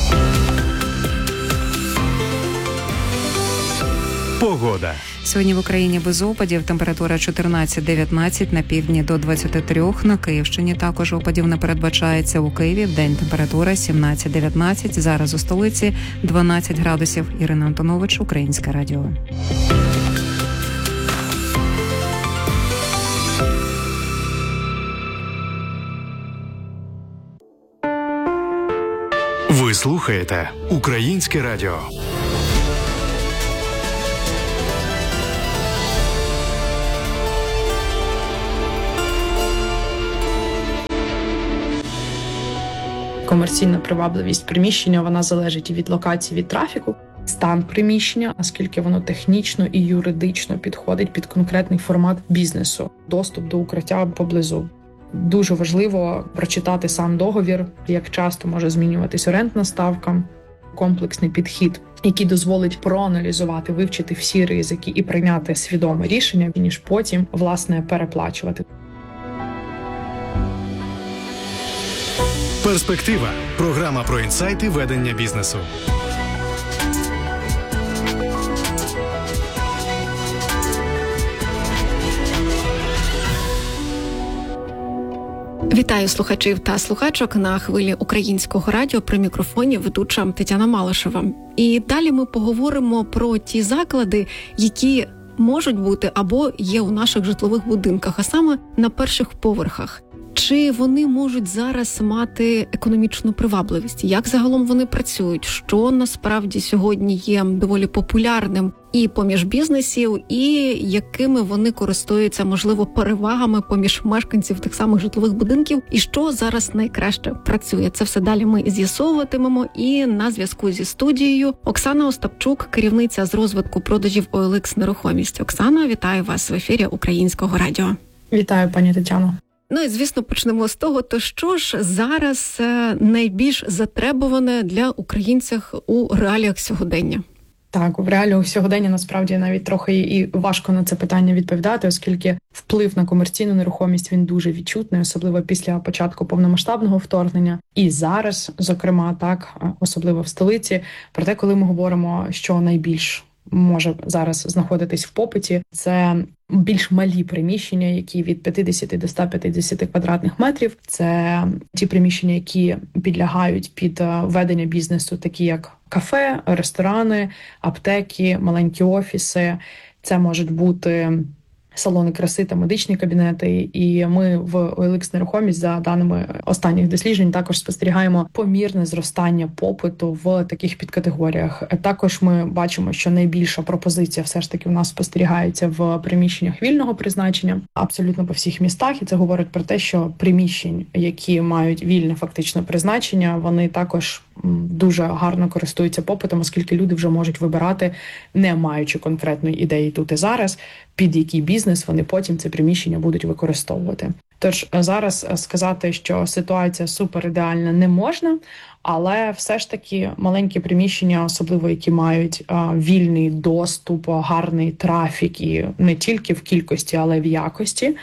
S3: Погода.
S4: Сьогодні в Україні без опадів, температура 14-19, на півдні до 23, на Київщині також опадів не передбачається. У Києві вдень температура 17-19, зараз у столиці 12 градусів. Ірина Антонович, Українське радіо.
S3: Ви слухаєте Українське радіо.
S13: Комерційна привабливість приміщення, вона залежить і від локації, від трафіку. Стан приміщення, наскільки воно технічно і юридично підходить під конкретний формат бізнесу, доступ до укриття поблизу. Дуже важливо прочитати сам договір, як часто може змінюватись орендна ставка, комплексний підхід, який дозволить проаналізувати, вивчити всі ризики і прийняти свідоме рішення, ніж потім, власне, переплачувати.
S3: Перспектива. Програма про інсайти ведення бізнесу.
S7: Вітаю слухачів та слухачок на хвилі Українського радіо, при мікрофоні ведуча Тетяна Малишева. І далі ми поговоримо про ті заклади, які можуть бути або є у наших житлових будинках, а саме на перших поверхах. Чи вони можуть зараз мати економічну привабливість? Як загалом вони працюють? Що насправді сьогодні є доволі популярним і поміж бізнесів, і якими вони користуються, можливо, перевагами поміж мешканців тих самих житлових будинків? І що зараз найкраще працює? Це все далі ми з'ясовуватимемо. І на зв'язку зі студією Оксана Остапчук, керівниця з розвитку продажів OLX Нерухомість. Оксана, вітаю вас в ефірі Українського радіо.
S13: Вітаю, пані Тетяно.
S7: Ну і, звісно, почнемо з того, то що ж зараз найбільш затребуване для українців у реаліях сьогодення?
S13: Так, в реаліях сьогодення насправді навіть трохи і важко на це питання відповідати, оскільки вплив на комерційну нерухомість, він дуже відчутний, особливо після початку повномасштабного вторгнення. І зараз, зокрема, так, особливо в столиці. Проте, коли ми говоримо, що найбільш може зараз знаходитись в попиті, це більш малі приміщення, які від 50 до 150 квадратних метрів. Це ті приміщення, які підлягають під ведення бізнесу, такі як кафе, ресторани, аптеки, маленькі офіси. Це можуть бути салони краси та медичні кабінети. І ми в OLX Нерухомість, за даними останніх досліджень, також спостерігаємо помірне зростання попиту в таких підкатегоріях. Також ми бачимо, що найбільша пропозиція все ж таки в нас спостерігається в приміщеннях вільного призначення абсолютно по всіх містах. І це говорить про те, що приміщень, які мають вільне фактично призначення, вони також дуже гарно користуються попитом, оскільки люди вже можуть вибирати, не маючи конкретної ідеї тут і зараз, під який бізнес вони потім це приміщення будуть використовувати. Тож зараз сказати, що ситуація супер ідеальна, не можна, але все ж таки маленькі приміщення, особливо які мають вільний доступ, гарний трафік і не тільки в кількості, але й в якості,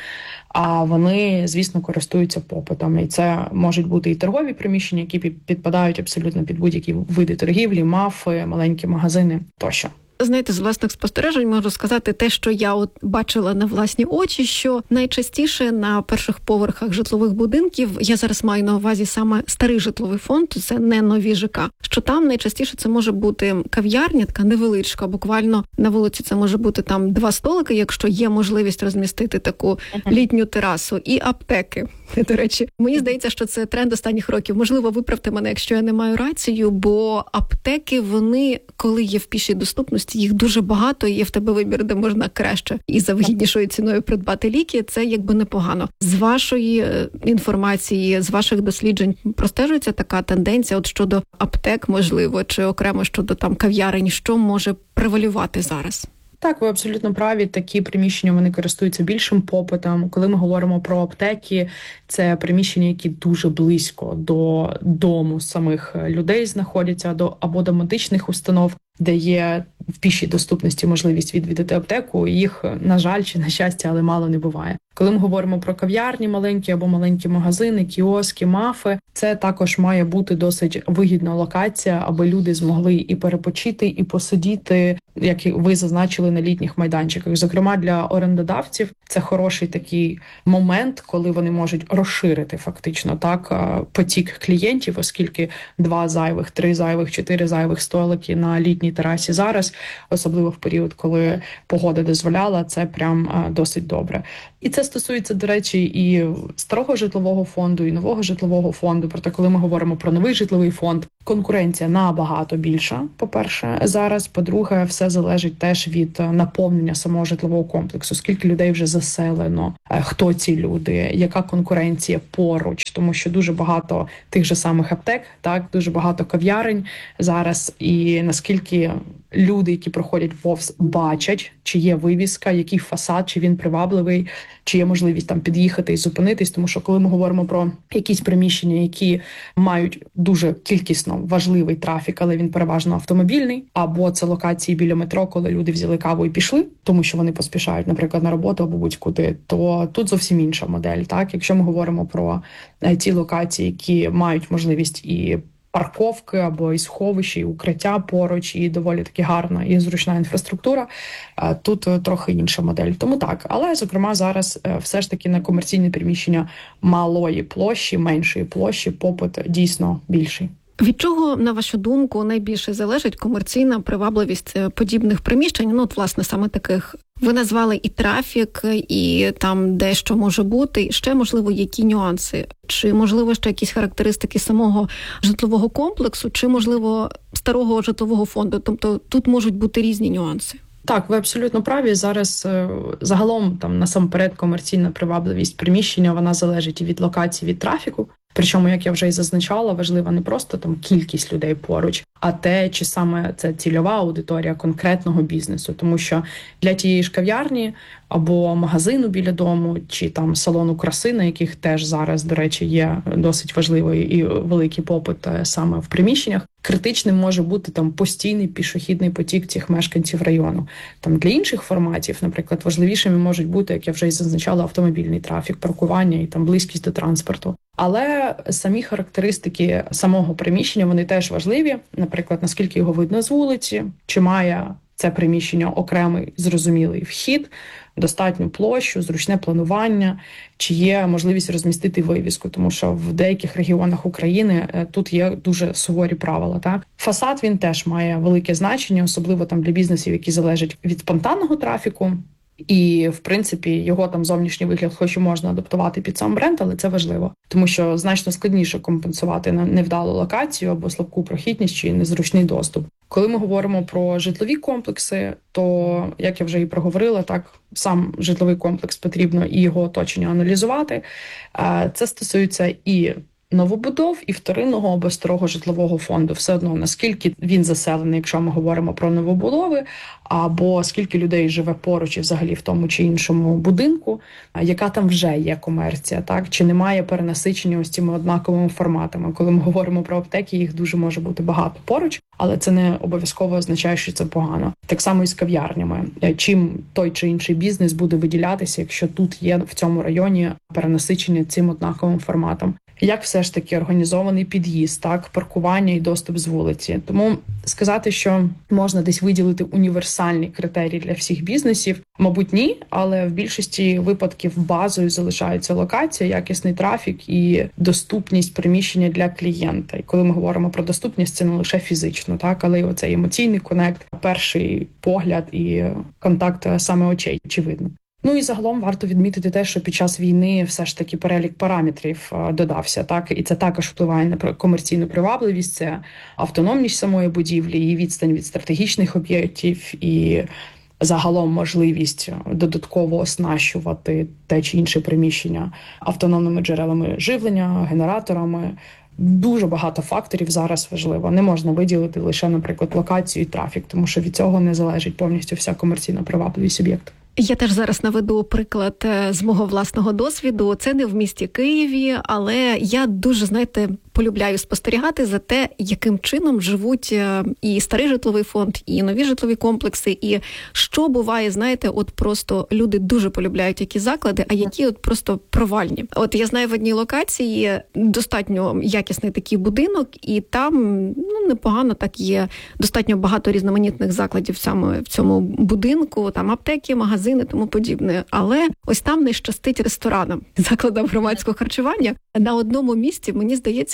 S13: а вони, звісно, користуються попитом. І це можуть бути і торгові приміщення, які підпадають абсолютно під будь-які види торгівлі, мафи, маленькі магазини тощо.
S7: Знаєте, з власних спостережень можу сказати те, що я бачила на власні очі, що найчастіше на перших поверхах житлових будинків, я зараз маю на увазі саме старий житловий фонд, це не нові ЖК, що там найчастіше це може бути кав'ярня, така невеличка, буквально на вулиці це може бути там 2 столики, якщо є можливість розмістити таку літню терасу, і аптеки. До речі, мені здається, що це тренд останніх років. Можливо, виправте мене, якщо я не маю рацію, бо аптеки, вони, коли є в пішій доступності, їх дуже багато, і є в тебе вибір, де можна краще і за вигіднішою ціною придбати ліки, це якби непогано. З вашої інформації, з ваших досліджень простежується така тенденція от щодо аптек, можливо, чи окремо щодо там кав'ярень, що може превалювати зараз?
S13: Так, ви абсолютно праві. Такі приміщення, вони користуються більшим попитом. Коли ми говоримо про аптеки, це приміщення, які дуже близько до дому самих людей знаходяться, або до медичних установ, де є в пішій доступності можливість відвідати аптеку. Їх, на жаль, чи на щастя, але мало не буває. Коли ми говоримо про кав'ярні маленькі або маленькі магазини, кіоски, мафи, це також має бути досить вигідна локація, аби люди змогли і перепочити, і посидіти, як ви зазначили, на літніх майданчиках. Зокрема, для орендодавців це хороший такий момент, коли вони можуть розширити фактично так потік клієнтів, оскільки 2 зайвих, 3 зайвих, 4 зайвих столики на літній терасі зараз, особливо в період, коли погода дозволяла, це прям досить добре. І це стосується, до речі, і старого житлового фонду, і нового житлового фонду. Проте, коли ми говоримо про новий житловий фонд, конкуренція набагато більша, по-перше, зараз. По-друге, все залежить теж від наповнення самого житлового комплексу. Скільки людей вже заселено, хто ці люди, яка конкуренція поруч. Тому що дуже багато тих же самих аптек, так, дуже багато кав'ярень зараз. І наскільки люди, які проходять повз, бачать, чи є вивіска, який фасад, чи він привабливий, чи є можливість там під'їхати і зупинитись. Тому що коли ми говоримо про якісь приміщення, які мають дуже кількісно важливий трафік, але він переважно автомобільний, або це локації біля метро, коли люди взяли каву і пішли, тому що вони поспішають, наприклад, на роботу або будь-куди, то тут зовсім інша модель. Так, якщо ми говоримо про ті локації, які мають можливість і парковки, або і сховища, і укриття поруч, і доволі таки гарна і зручна інфраструктура, тут трохи інша модель. Тому так, але, зокрема, зараз все ж таки на комерційне приміщення малої площі, меншої площі попит дійсно більший.
S14: Від чого, на вашу думку, найбільше залежить комерційна привабливість подібних приміщень? Ну, от, власне, саме таких. Ви назвали і трафік, і там дещо може бути, і ще, можливо, які нюанси? Чи, можливо, ще якісь характеристики самого житлового комплексу, чи, можливо, старого житлового фонду? Тобто тут можуть бути різні нюанси.
S13: Так, ви абсолютно праві. Зараз загалом там насамперед комерційна привабливість приміщення, вона залежить і від локації, від трафіку. Причому, як я вже і зазначала, важлива не просто там кількість людей поруч, а те, чи саме це цільова аудиторія конкретного бізнесу. Тому що для тієї ж кав'ярні або магазину біля дому, чи там салону краси, на яких теж зараз, до речі, є досить важливий і великий попит саме в приміщеннях, критичним може бути там постійний пішохідний потік цих мешканців району. Там для інших форматів, наприклад, важливішими можуть бути, як я вже і зазначала, автомобільний трафік, паркування і там близькість до транспорту. Але самі характеристики самого приміщення, вони теж важливі. Наприклад, наскільки його видно з вулиці, чи має це приміщення окремий зрозумілий вхід, достатню площу, зручне планування, чи є можливість розмістити вивіску, тому що в деяких регіонах України тут є дуже суворі правила. Так, фасад він теж має велике значення, особливо там для бізнесів, які залежать від спонтанного трафіку. І, в принципі, його там зовнішній вигляд хоч і можна адаптувати під сам бренд, але це важливо. Тому що значно складніше компенсувати невдалу локацію або слабку прохідність чи незручний доступ. Коли ми говоримо про житлові комплекси, то, як я вже і проговорила, так, сам житловий комплекс потрібно і його оточення аналізувати. Це стосується і новобудов, і вторинного або старого житлового фонду. Все одно, наскільки він заселений, якщо ми говоримо про новобудови, або скільки людей живе поруч і взагалі в тому чи іншому будинку, яка там вже є комерція, так? Чи немає перенасичення ось цими однаковими форматами. Коли ми говоримо про аптеки, їх дуже може бути багато поруч, але це не обов'язково означає, що це погано. Так само і з кав'ярнями. Чим той чи інший бізнес буде виділятися, якщо тут є в цьому районі перенасичення цим однаковим форматом. Як все ж таки організований під'їзд, так, паркування і доступ з вулиці. Тому сказати, що можна десь виділити універсальні критерії для всіх бізнесів, мабуть, ні, але в більшості випадків базою залишається локація, якісний трафік і доступність приміщення для клієнта. І коли ми говоримо про доступність, це не лише фізично, так, але й оцей емоційний конект, перший погляд і контакт саме очей, очевидно. Ну і загалом варто відмітити те, що під час війни все ж таки перелік параметрів додався, так, і це також впливає на комерційну привабливість, це автономність самої будівлі, її відстань від стратегічних об'єктів і загалом можливість додатково оснащувати те чи інше приміщення автономними джерелами живлення, генераторами. Дуже багато факторів зараз важливо. Не можна виділити лише, наприклад, локацію і трафік, тому що від цього не залежить повністю вся комерційна привабливість об'єкту.
S14: Я теж зараз наведу приклад з мого власного досвіду. Це не в місті Києві, але я дуже, знаєте, полюбляю спостерігати за те, яким чином живуть і старий житловий фонд, і нові житлові комплекси, і що буває, знаєте, от просто люди дуже полюбляють які заклади, а які от просто провальні. От я знаю в одній локації достатньо якісний такий будинок, і там непогано так є достатньо багато різноманітних закладів саме в цьому будинку, там аптеки, магазини, тому подібне. Але ось там не щастить ресторанам, закладам громадського харчування. На одному місці, мені здається,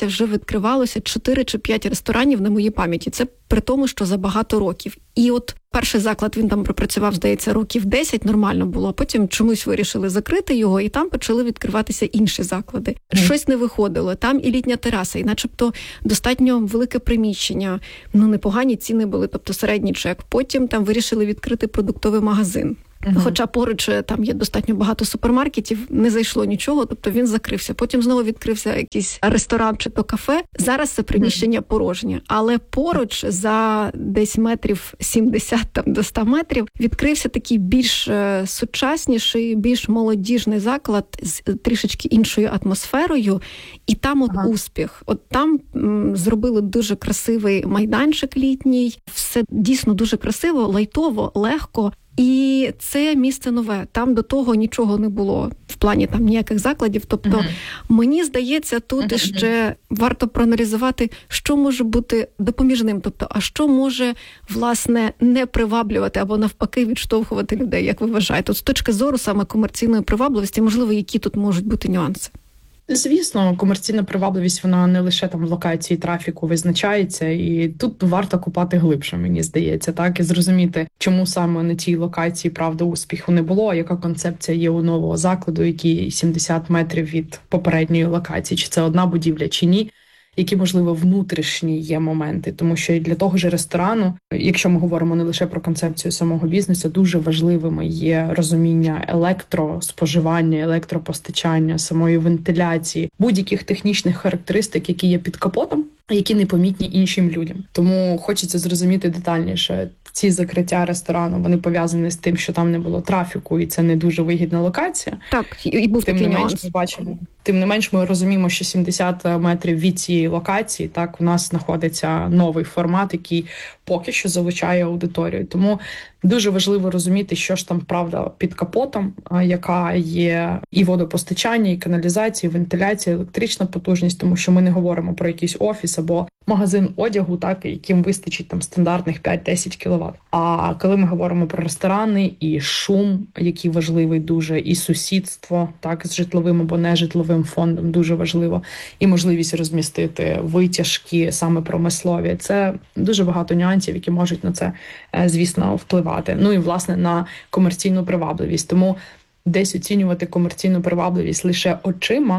S14: здається, вже відкривалося 4 чи 5 ресторанів на моїй пам'яті. Це при тому, що за багато років. І от перший заклад, він там пропрацював, здається, років 10, нормально було, а потім чомусь вирішили закрити його, і там почали відкриватися інші заклади. Щось не виходило. Там і літня тераса, і начебто достатньо велике приміщення. Непогані ціни були, тобто середній чек. Потім там вирішили відкрити продуктовий магазин. Хоча поруч там є достатньо багато супермаркетів, не зайшло нічого, тобто він закрився. Потім знову відкрився якийсь ресторан чи то кафе. Зараз це приміщення порожнє. Але поруч за десь метрів 70 там, до 100 метрів відкрився такий більш сучасніший, більш молодіжний заклад з трішечки іншою атмосферою. І там от успіх. От там зробили дуже красивий майданчик літній. Все дійсно дуже красиво, лайтово, легко. І це місце нове. Там до того нічого не було в плані там ніяких закладів. Тобто, мені здається, тут ще варто проаналізувати, що може бути допоміжним. Тобто, а що може, власне, не приваблювати або навпаки відштовхувати людей, як ви вважаєте? От з точки зору саме комерційної привабливості, можливо, які тут можуть бути нюанси?
S13: Звісно, комерційна привабливість, вона не лише там в локації трафіку визначається, і тут варто копати глибше, мені здається, так, і зрозуміти, чому саме на тій локації, правда, успіху не було, а яка концепція є у нового закладу, який 70 метрів від попередньої локації, чи це одна будівля, чи ні. Які, можливо, внутрішні є моменти. Тому що і для того ж ресторану, якщо ми говоримо не лише про концепцію самого бізнесу, дуже важливими є розуміння електроспоживання, електропостачання, самої вентиляції, будь-яких технічних характеристик, які є під капотом, які непомітні іншим людям. Тому хочеться зрозуміти детальніше. Ці закриття ресторану, вони пов'язані з тим, що там не було трафіку, і це не дуже вигідна локація.
S14: Так, і був такий нюанс.
S13: Ми бачимо. Тим не менш, ми розуміємо, що 70 метрів від цієї локації, так, у нас знаходиться новий формат, який поки що залучає аудиторію. Тому дуже важливо розуміти, що ж там, правда, під капотом, яка є і водопостачання, і каналізація, і вентиляція, електрична потужність, тому що ми не говоримо про якийсь офіс або магазин одягу, так, яким вистачить там стандартних 5-10 кВт. А коли ми говоримо про ресторани і шум, який важливий дуже, і сусідство, так, з житловим або нежитловим фондом дуже важливо, і можливість розмістити витяжки саме промислові. Це дуже багато нюансів, які можуть на це, звісно, впливати. Ну і, власне, на комерційну привабливість. Тому десь оцінювати комерційну привабливість лише очима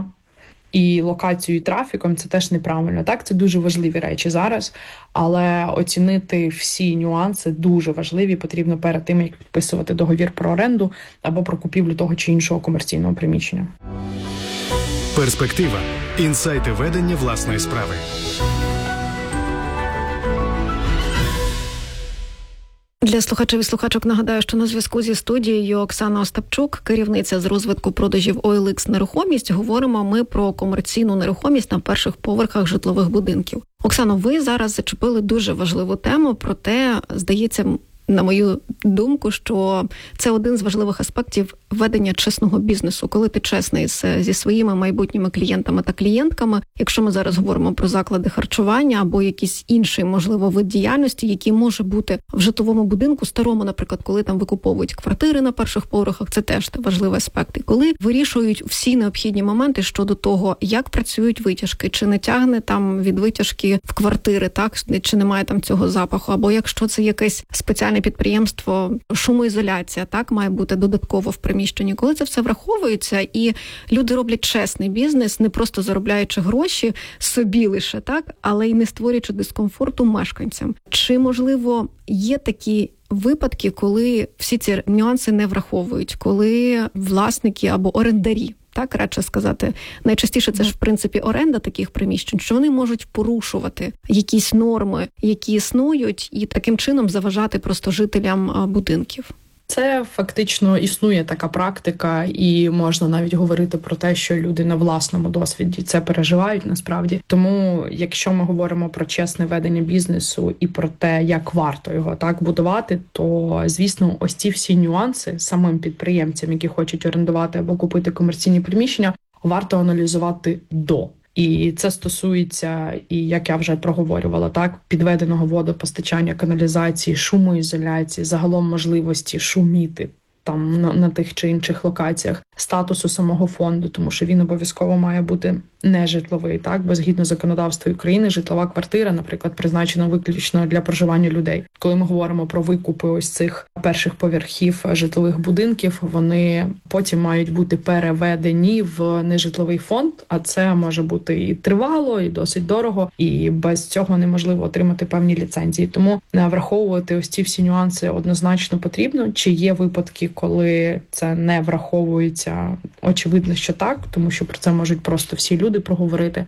S13: і локацію, і трафіком – це теж неправильно. Так, це дуже важливі речі зараз, але оцінити всі нюанси дуже важливі, потрібно перед тим, як підписувати договір про оренду або про купівлю того чи іншого комерційного приміщення.
S3: Перспектива. Інсайти ведення власної справи.
S14: Для слухачів і слухачок нагадаю, що на зв'язку зі студією Оксана Остапчук, керівниця з розвитку продажів OLX нерухомість. Говоримо ми про комерційну нерухомість на перших поверхах житлових будинків. Оксано, ви зараз зачепили дуже важливу тему, проте, здається, на мою думку, що це один з важливих аспектів ведення чесного бізнесу. Коли ти чесний зі своїми майбутніми клієнтами та клієнтками, якщо ми зараз говоримо про заклади харчування або якийсь інший, можливо, вид діяльності, який може бути в житловому будинку, старому, наприклад, коли там викуповують квартири на перших поверхах, це теж важливий аспект. І коли вирішують всі необхідні моменти щодо того, як працюють витяжки, чи не тягне там від витяжки в квартири, так, чи немає там цього запаху, або якщо це якесь спеціальне підприємство, шумоізоляція, так, має бути додатково в приміщенні. Коли це все враховується і люди роблять чесний бізнес, не просто заробляючи гроші собі лише, так, але й не створюючи дискомфорту мешканцям. Чи, можливо, є такі випадки, коли всі ці нюанси не враховують, коли власники або орендарі, так, радше сказати, найчастіше це ж, в принципі, оренда таких приміщень, що вони можуть порушувати якісь норми, які існують, і таким чином заважати просто жителям будинків?
S13: Це фактично існує така практика, і можна навіть говорити про те, що люди на власному досвіді це переживають насправді. Тому, якщо ми говоримо про чесне ведення бізнесу і про те, як варто його так будувати, то, звісно, ось ці всі нюанси самим підприємцям, які хочуть орендувати або купити комерційні приміщення, варто аналізувати до. І це стосується, і як я вже проговорювала, так, підведеного водопостачання, каналізації, шумоізоляції, загалом можливості шуміти там на тих чи інших локаціях. статусу самого фонду, тому що він обов'язково має бути нежитловий, так, бо згідно законодавства України житлова квартира, наприклад, призначена виключно для проживання людей. Коли ми говоримо про викупи ось цих перших поверхів житлових будинків, вони потім мають бути переведені в нежитловий фонд, а це може бути і тривало, і досить дорого, і без цього неможливо отримати певні ліцензії. Тому враховувати ось ці всі нюанси однозначно потрібно. Чи є випадки, коли це не враховується? Очевидно, що так, тому що про це можуть просто всі люди проговорити.